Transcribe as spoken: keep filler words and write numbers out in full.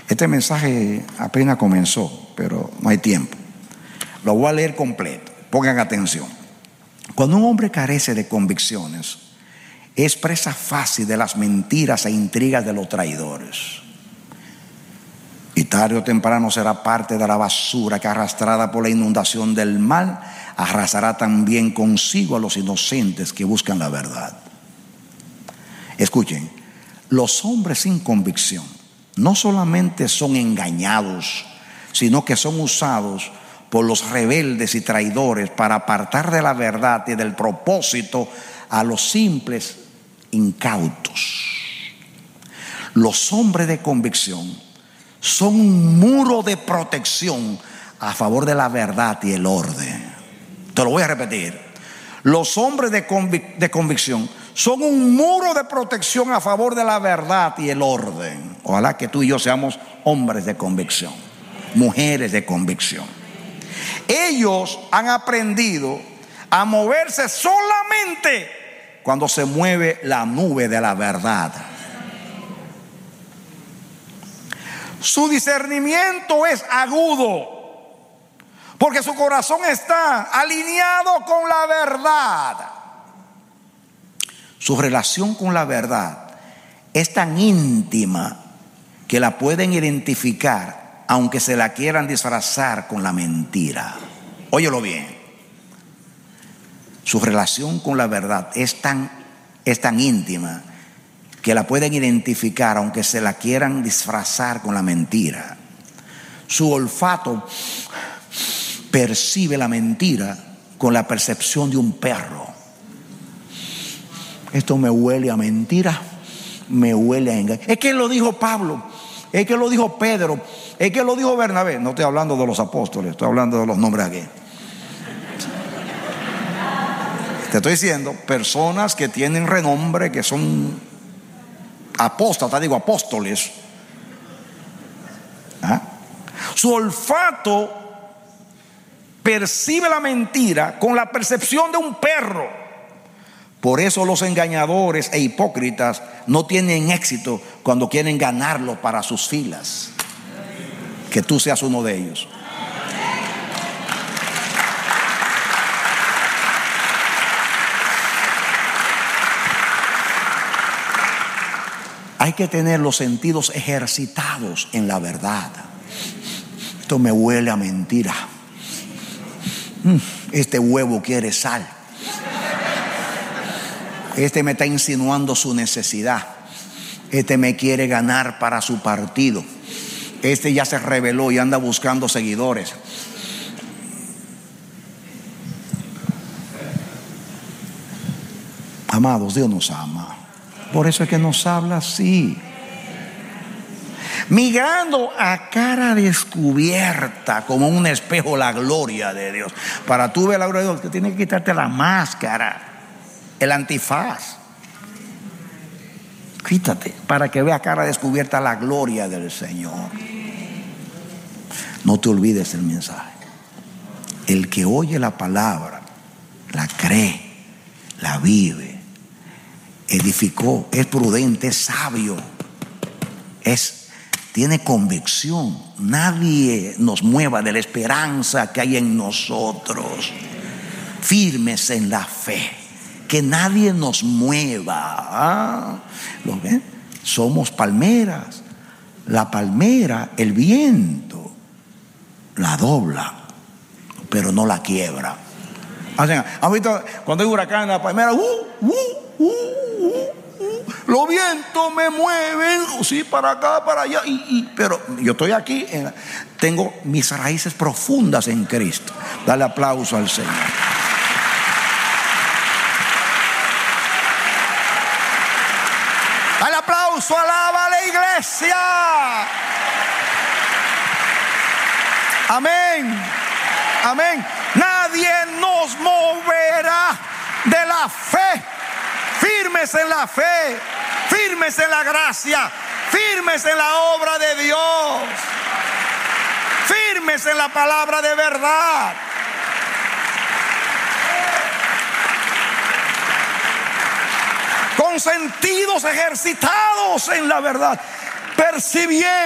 Este mensaje apenas comenzó, pero no hay tiempo. Lo voy a leer completo. Pongan atención. Cuando un hombre carece de convicciones, es presa fácil de las mentiras e intrigas de los traidores. Y tarde o temprano será parte de la basura que, arrastrada por la inundación del mal, arrasará también consigo a los inocentes que buscan la verdad. Escuchen, los hombres sin convicción no solamente son engañados, sino que son usados por los rebeldes y traidores para apartar de la verdad y del propósito a los simples incautos. Los hombres de convicción son un muro de protección a favor de la verdad y el orden. Te lo voy a repetir. Los hombres de, convic- de convicción son un muro de protección a favor de la verdad y el orden. Ojalá que tú y yo seamos hombres de convicción, mujeres de convicción. Ellos han aprendido a moverse solamente cuando se mueve la nube de la verdad. Su discernimiento es agudo, porque su corazón está alineado con la verdad. Su relación con la verdad es tan íntima que la pueden identificar, aunque se la quieran disfrazar con la mentira. Óyelo bien. Su relación con la verdad es tan, es tan íntima que la pueden identificar, aunque se la quieran disfrazar con la mentira. Su olfato percibe la mentira con la percepción de un perro. Esto me huele a mentira, me huele a engaño. Es que lo dijo Pablo, es que lo dijo Pedro, es que lo dijo Bernabé. No estoy hablando de los apóstoles, estoy hablando de los nombres aquí. Te estoy diciendo, personas que tienen renombre, que son apóstatas, digo apóstoles. ¿Ah? Su olfato percibe la mentira con la percepción de un perro. Por eso los engañadores e hipócritas no tienen éxito cuando quieren ganarlo para sus filas. Que tú seas uno de ellos. Hay que tener los sentidos ejercitados en la verdad. Esto me huele a mentira. Este huevo quiere sal. Este me está insinuando su necesidad. Este me quiere ganar para su partido. Este ya se rebeló y anda buscando seguidores. Amados, Dios nos ama. Por eso es que nos habla así. Mirando a cara descubierta como un espejo la gloria de Dios. Para tú ver la gloria de Dios, tienes que quitarte la máscara, el antifaz. Quítate para que vea a cara descubierta la gloria del Señor. No te olvides el mensaje. El que oye la palabra, la cree, la vive, edificó, es prudente, es sabio, es, tiene convicción. Nadie nos mueva de la esperanza que hay en nosotros. Firmes en la fe. Que nadie nos mueva. ¿Ah? ¿Lo ven? Somos palmeras. La palmera, el viento la dobla, pero no la quiebra. O sea, ¿han visto cuando hay huracán en la palmera? Uh, uh, uh, uh, uh, los vientos me mueven, sí, para acá, para allá, y, y, pero yo estoy aquí, en, tengo mis raíces profundas en Cristo. Dale aplauso al Señor. Dale aplauso, alaba a la iglesia. Amén, amén. Nadie nos moverá de la fe. Firmes en la fe, firmes en la gracia, firmes en la obra de Dios, firmes en la palabra de verdad. Con sentidos ejercitados en la verdad, percibiendo